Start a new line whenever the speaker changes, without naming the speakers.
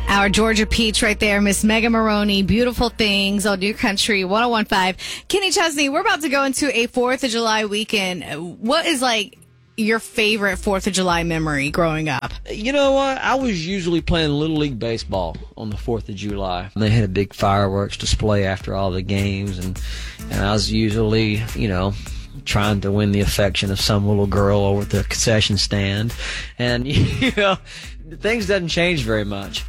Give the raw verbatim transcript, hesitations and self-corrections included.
Our Georgia Peach right there, Miss Mega Maroney. Beautiful things on New Country one oh one point five. Kenny Chesney, we're about to go into a fourth of July weekend. What is like your favorite fourth of July memory growing up?
You know what? I was usually playing Little League Baseball on the fourth of July. They had a big fireworks display after all the games, and, and I was usually, you know, trying to win the affection of some little girl over at the concession stand. And, you know, things doesn't change very much.